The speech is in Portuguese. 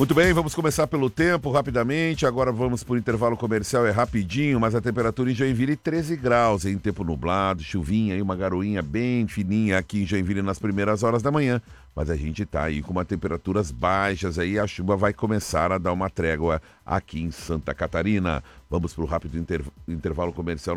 Muito bem, vamos começar pelo tempo rapidamente. Agora vamos para o intervalo comercial, é rapidinho, mas a temperatura em Joinville 13 graus, em tempo nublado, chuvinha e uma garoinha bem fininha aqui em Joinville nas primeiras horas da manhã. Mas a gente tá aí com umas temperaturas baixas aí, a chuva vai começar a dar uma trégua aqui em Santa Catarina. Vamos para o rápido intervalo comercial.